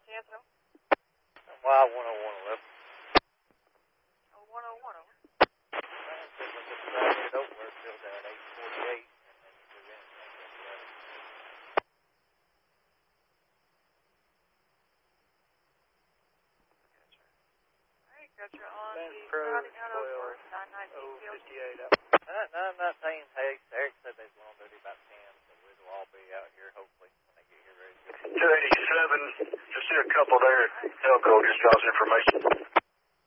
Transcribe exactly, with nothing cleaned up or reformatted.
Yes, no. Why one oh one eleven? Oh, one oh one. I said look at the side of it over, it's still down eight forty-eight, and then you do anything after that. Gotcha. All right, gotcha. On Vance the Pro routing out of twelve nine nineteen oh field. fifty-eight up. Uh, no, I'm not saying Eric. Eric said they've on duty about ten, so we'll all be out here hopefully when they get here ready to go. two eighty-seven, just see a couple there. Telco just draws information.